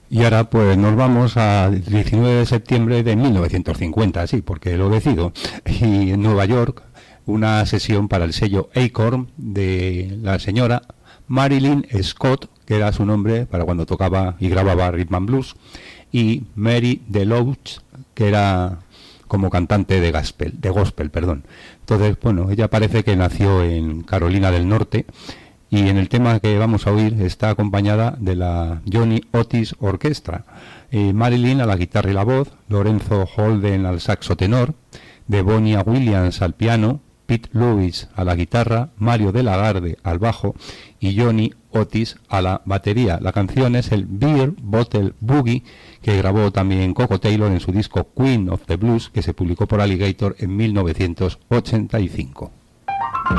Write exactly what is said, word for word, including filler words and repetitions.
Y ahora pues nos vamos al diecinueve de septiembre de mil novecientos cincuenta, sí, porque lo decido, y en Nueva York, una sesión para el sello Acorn de la señora Marilyn Scott, que era su nombre para cuando tocaba y grababa rhythm and blues, y Mary DeLoach, que era como cantante de gospel, de gospel, perdón. Entonces, bueno, ella parece que nació en Carolina del Norte, y en el tema que vamos a oír está acompañada de la Johnny Otis Orchestra. Eh, Marilyn a la guitarra y la voz, Lorenzo Holden al saxo tenor, Devonia Williams al piano, Pete Lewis a la guitarra, Mario de la Garde al bajo y Johnny Otis a la batería. La canción es el Beer Bottle Boogie, que grabó también Coco Taylor en su disco Queen of the Blues, que se publicó por Alligator en mil novecientos ochenta y cinco.